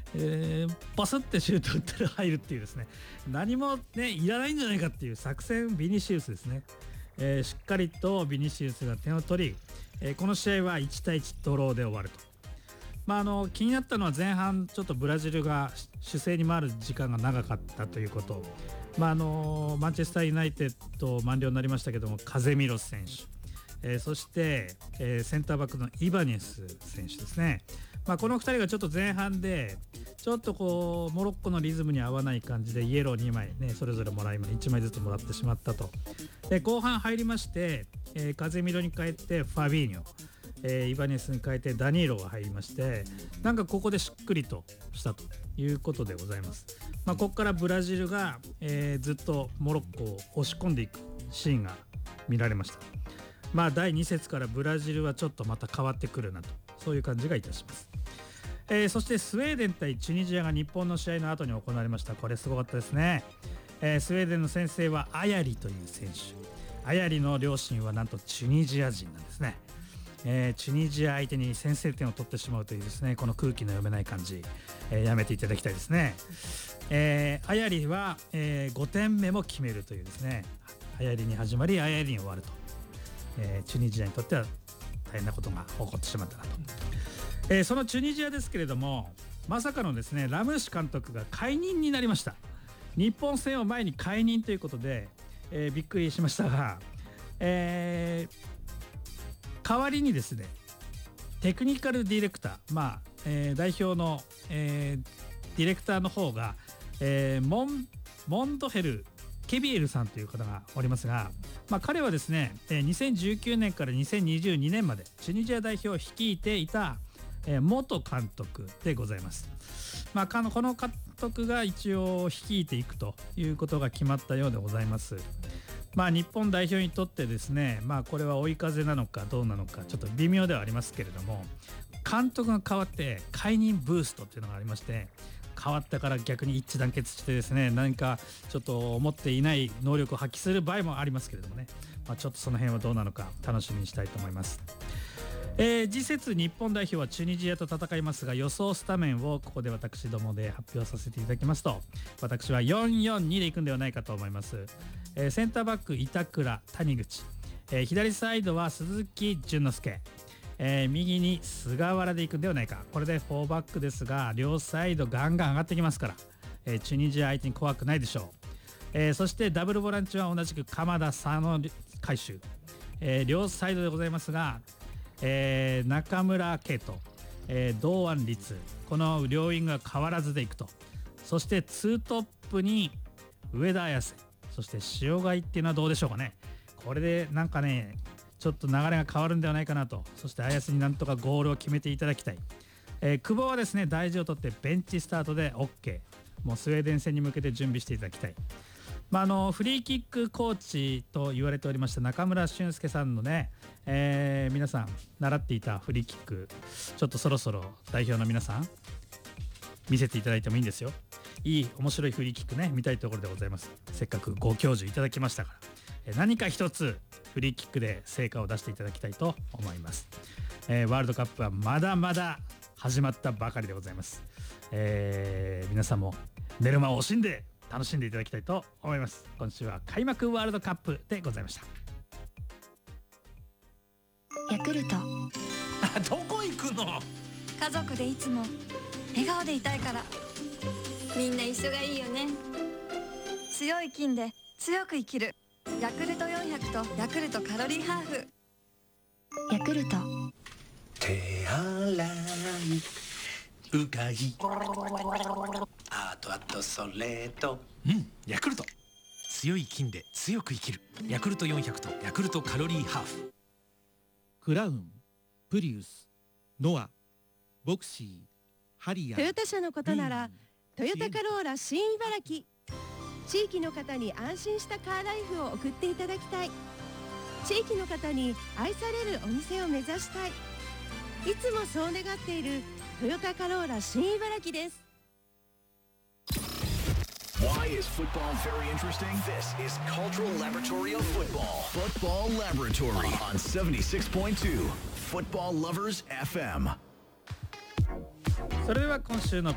パスってシュート打ったら入るっていうですね、何もねいらないんじゃないかっていう作戦ビニシウスですね。しっかりとビニシウスが点を取り、この試合は1対1ドローで終わると。気になったのは前半ちょっとブラジルが守勢に回る時間が長かったということ。マンチェスターユナイテッド満了になりましたけども、カゼミロス選手、そして、センターバックのイバネス選手ですね。この2人がちょっと前半でちょっとこうモロッコのリズムに合わない感じでイエロー2枚ねそれぞれもらい1枚ずつもらってしまったと。で後半入りまして、カゼミロに変えてファビーニョ、イバネスに変えてダニーロが入りまして、なんかここでしっくりとしたということでございます。ここからブラジルが、ずっとモロッコを押し込んでいくシーンが見られました。第2節からブラジルはちょっとまた変わってくるなと、そういう感じがいたします。そしてスウェーデン対チュニジアが日本の試合の後に行われました。これすごかったですね。スウェーデンの先生はアヤリという選手。アヤリの両親はなんとチュニジア人なんですね。チュニジア相手に先制点を取ってしまうというですね、この空気の読めない感じ、やめていただきたいですね。アヤリは、5点目も決めるというですね、アヤリに始まりアヤリに終わると、チュニジアにとっては大変なことが起こってしまったなと。そのチュニジアですけれども、まさかのですねラムシ監督が解任になりました。日本戦を前に解任ということで、びっくりしましたが、代わりにですねテクニカルディレクター、代表の、ディレクターの方が、モンドヘル・ケビエルさんという方がおりますが、彼はですね2019年から2022年までチュニジア代表を率いていた、元監督でございます。この監督が一応率いていくということが決まったようでございます。日本代表にとってですね、これは追い風なのかどうなのかちょっと微妙ではありますけれども、監督が変わって解任ブーストっていうのがありまして、変わったから逆に一致団結してですね何かちょっと思っていない能力を発揮する場合もありますけれどもね、ちょっとその辺はどうなのか楽しみにしたいと思います。次節日本代表はチュニジアと戦いますが、予想スタメンをここで私どもで発表させていただきますと、私は 4-4-2 でいくんではないかと思います。センターバック板倉、谷口、左サイドは鈴木淳之介、右に菅原でいくんではないか。これで4バックですが両サイドガンガン上がってきますから、チュニジア相手に怖くないでしょう。そしてダブルボランチは同じく鎌田佐野海舟、両サイドでございますが、中村圭斗、堂安律、この両ウイングが変わらずでいくと。そしてツートップに上田綺世、そして塩貝っていうのはどうでしょうかね。これでなんかねちょっと流れが変わるんではないかなと。そして綾瀬になんとかゴールを決めていただきたい。久保はですね大事を取ってベンチスタートで OK、 もうスウェーデン戦に向けて準備していただきたい。フリーキックコーチと言われておりました中村俊輔さんのね、皆さん習っていたフリーキック、ちょっとそろそろ代表の皆さん見せていただいてもいいんですよ。いい面白いフリーキックね見たいところでございます。せっかくご教授いただきましたから、何か一つフリーキックで成果を出していただきたいと思います。ワールドカップはまだまだ始まったばかりでございます。皆さんも寝る間を惜しんで楽しんでいただきたいと思います。今週は開幕ワールドカップでございました。 ヤクルトどこ行くの？ 家族でいつも笑顔でいたいから。みんな一緒がいいよね。強い菌で強く生きるヤクルト400とヤクルトカロリーハーフ。ヤクルト手洗いうがいあとそれとヤクルト強い菌で強く生きるヤクルト400とヤクルトカロリーハーフ。 クラウン、プリウス、ノア、ボクシー、ハリアー。 トヨタ車のことならトヨタカローラ新茨城。地域の方に安心したカーライフを送っていただきたい。地域の方に愛されるお店を目指したい。いつもそう願っているトヨタカローラ新茨城です。 Why is football very interesting? This is Cultural Laboratory of Football. Football Laboratory on 76.2 Football Lovers FM. それでは今週の